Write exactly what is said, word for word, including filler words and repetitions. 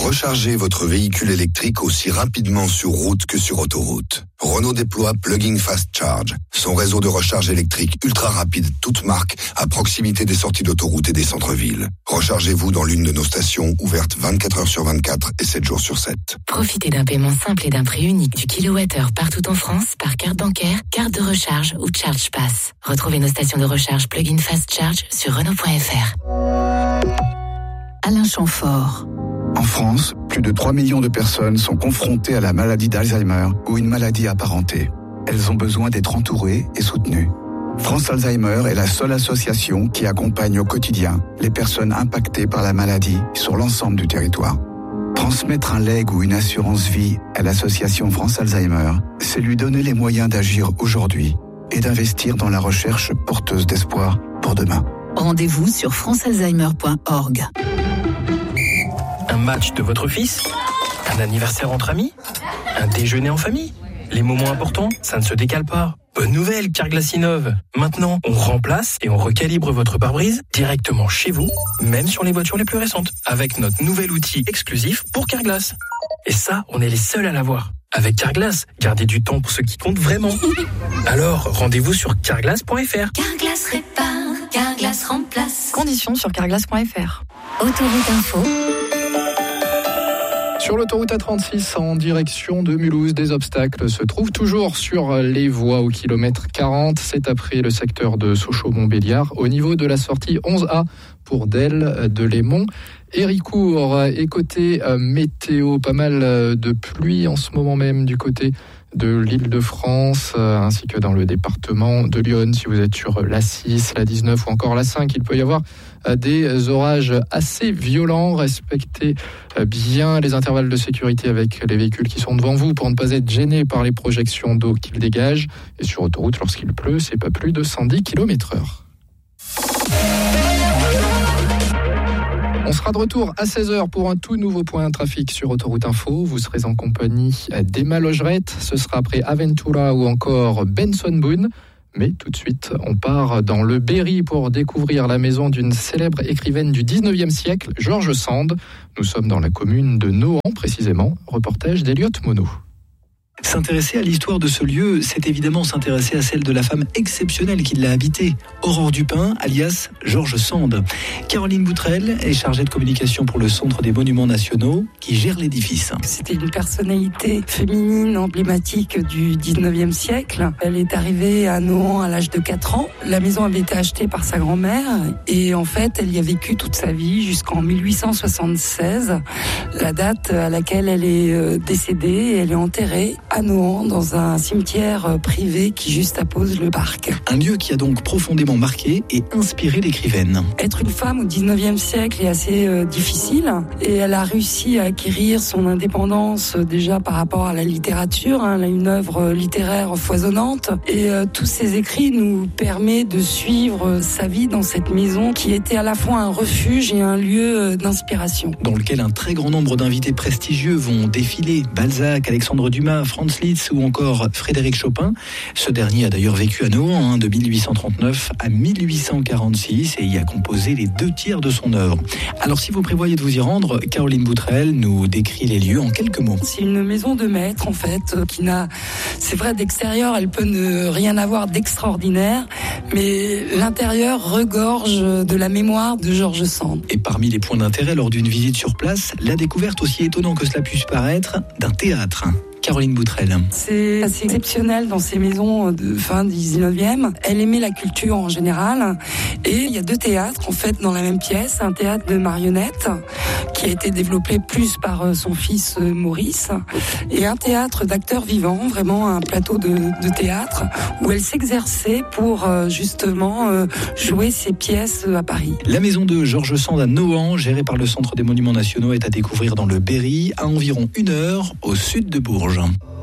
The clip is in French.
Rechargez votre véhicule électrique aussi rapidement sur route que sur autoroute. Renault déploie Plug-in Fast Charge, son réseau de recharge électrique ultra rapide toute marque à proximité des sorties d'autoroute et des centres-villes. Rechargez-vous dans l'une de nos stations ouvertes vingt-quatre heures sur vingt-quatre et sept jours sur sept. Profitez d'un paiement simple et d'un prix unique du kilowattheure partout en France par carte bancaire, carte de recharge ou Charge Pass. Retrouvez nos stations de recharge Plug-in Fast Charge sur Renault point F R. Alain Chamfort. En France, plus de trois millions de personnes sont confrontées à la maladie d'Alzheimer ou une maladie apparentée. Elles ont besoin d'être entourées et soutenues. France Alzheimer est la seule association qui accompagne au quotidien les personnes impactées par la maladie sur l'ensemble du territoire. Transmettre un legs ou une assurance vie à l'association France Alzheimer, c'est lui donner les moyens d'agir aujourd'hui et d'investir dans la recherche porteuse d'espoir pour demain. Rendez-vous sur france alzheimer point org. Un match de votre fils? Un anniversaire entre amis? Un déjeuner en famille? Les moments importants, ça ne se décale pas. Bonne nouvelle, Carglass innove. Maintenant, on remplace et on recalibre votre pare-brise directement chez vous, même sur les voitures les plus récentes, avec notre nouvel outil exclusif pour Carglass. Et ça, on est les seuls à l'avoir. Avec Carglass, gardez du temps pour ce qui compte vraiment. Alors, rendez-vous sur carglass point F R. Carglass répare, Carglass remplace. Conditions sur carglass point F R. Autoroute Info. Sur l'autoroute A trente-six en direction de Mulhouse, des obstacles se trouvent toujours sur les voies au kilomètre quarante. C'est après le secteur de Sochaux-Montbéliard au niveau de la sortie onze A pour Delle de Lémont. Héricourt. Et côté euh, météo, pas mal euh, de pluie en ce moment même du côté de l'Île-de-France, euh, ainsi que dans le département de l'Yonne. Si vous êtes sur la six, la dix-neuf ou encore la cinq, il peut y avoir euh, des orages assez violents. Respectez euh, bien les intervalles de sécurité avec les véhicules qui sont devant vous pour ne pas être gênés par les projections d'eau qu'ils dégagent. Et sur autoroute, lorsqu'il pleut, c'est pas plus de cent dix kilomètres heure. On sera de retour à seize heures pour un tout nouveau point trafic sur Autoroute Info. Vous serez en compagnie d'Emma Logerette. Ce sera après Aventura ou encore Benson Boone. Mais tout de suite, on part dans le Berry pour découvrir la maison d'une célèbre écrivaine du dix-neuvième siècle, George Sand. Nous sommes dans la commune de Nohant, précisément. Reportage d'Eliott Monod. S'intéresser à l'histoire de ce lieu, c'est évidemment s'intéresser à celle de la femme exceptionnelle qui l'a habité, Aurore Dupin, alias George Sand. Caroline Boutrel est chargée de communication pour le Centre des Monuments Nationaux qui gère l'édifice. C'était une personnalité féminine emblématique du dix-neuvième siècle. Elle est arrivée à Nohant à l'âge de quatre ans. La maison avait été achetée par sa grand-mère et en fait, elle y a vécu toute sa vie jusqu'en mille huit cent soixante-seize, la date à laquelle elle est décédée et elle est enterrée à Nohant, dans un cimetière privé qui juste appose le parc. Un lieu qui a donc profondément marqué et inspiré l'écrivaine. Être une femme au dix-neuvième siècle est assez euh, difficile et elle a réussi à acquérir son indépendance euh, déjà par rapport à la littérature. Hein. Elle a une œuvre littéraire foisonnante et euh, tous ses écrits nous permettent de suivre euh, sa vie dans cette maison qui était à la fois un refuge et un lieu euh, d'inspiration. Dans lequel un très grand nombre d'invités prestigieux vont défiler. Balzac, Alexandre Dumas, Franz Liszt ou encore Frédéric Chopin. Ce dernier a d'ailleurs vécu à Nohant hein, de mille huit cent trente-neuf à mille huit cent quarante-six et y a composé les deux tiers de son œuvre. Alors si vous prévoyez de vous y rendre, Caroline Boutrel nous décrit les lieux en quelques mots. C'est une maison de maître en fait, qui n'a, c'est vrai d'extérieur elle peut ne rien avoir d'extraordinaire, mais l'intérieur regorge de la mémoire de George Sand. Et parmi les points d'intérêt lors d'une visite sur place, la découverte, aussi étonnant que cela puisse paraître, d'un théâtre. Caroline Boutrel. C'est assez exceptionnel dans ces maisons de fin dix-neuvième. Elle aimait la culture en général. Et il y a deux théâtres, en fait, dans la même pièce. Un théâtre de marionnettes, qui a été développé plus par son fils Maurice. Et un théâtre d'acteurs vivants, vraiment un plateau de, de théâtre, où elle s'exerçait pour, justement, jouer ses pièces à Paris. La maison de George Sand à Nohant, gérée par le Centre des Monuments Nationaux, est à découvrir dans le Berry, à environ une heure au sud de Bourges.